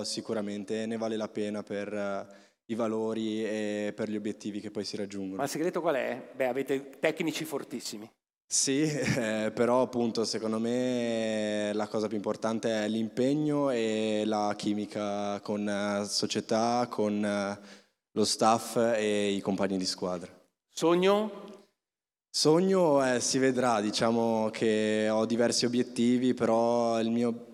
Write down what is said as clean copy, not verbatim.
però sicuramente ne vale la pena per i valori e per gli obiettivi che poi si raggiungono. Ma il segreto qual è? Beh, avete tecnici fortissimi. Sì, però appunto secondo me la cosa più importante è l'impegno e la chimica con società, con lo staff e i compagni di squadra. Sogno? Sogno si vedrà, diciamo che ho diversi obiettivi, però il mio